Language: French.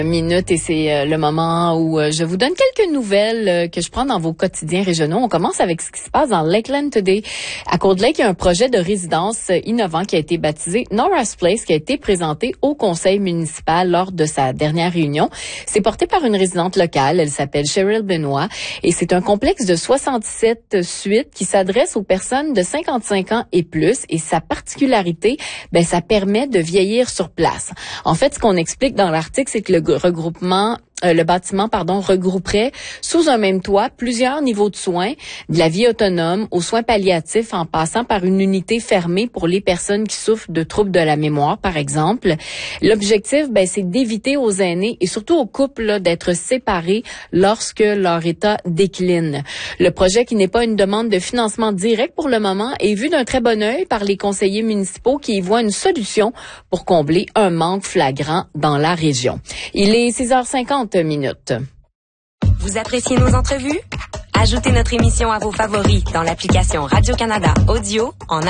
Minute et c'est le moment où je vous donne quelques nouvelles que je prends dans vos quotidiens régionaux. On commence avec ce qui se passe dans Lakeland Today. À Cold Lake, il y a un projet de résidence innovant qui a été baptisé Nora's Place, qui a été présenté au conseil municipal lors de sa dernière réunion. C'est porté par une résidente locale. Elle s'appelle Cheryl Benoit et c'est un complexe de 67 suites qui s'adresse aux personnes de 55 ans et plus. Et sa particularité, ça permet de vieillir sur place. En fait, ce qu'on explique dans l'article, c'est que le bâtiment regrouperait sous un même toit plusieurs niveaux de soins, de la vie autonome aux soins palliatifs en passant par une unité fermée pour les personnes qui souffrent de troubles de la mémoire, par exemple. L'objectif, c'est d'éviter aux aînés et surtout aux couples d'être séparés lorsque leur état décline. Le projet, qui n'est pas une demande de financement direct pour le moment, est vu d'un très bon œil par les conseillers municipaux qui y voient une solution pour combler un manque flagrant dans la région. Il est 6h50. Vous appréciez nos entrevues? Ajoutez notre émission à vos favoris dans l'application Radio-Canada Audio en